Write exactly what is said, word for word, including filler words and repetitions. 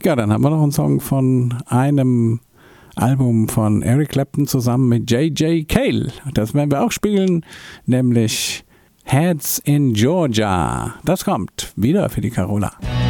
Ja, dann haben wir noch einen Song von einem Album von Eric Clapton zusammen mit J J Cale. Das werden wir auch spielen, nämlich Heads in Georgia. Das kommt wieder für die Carola.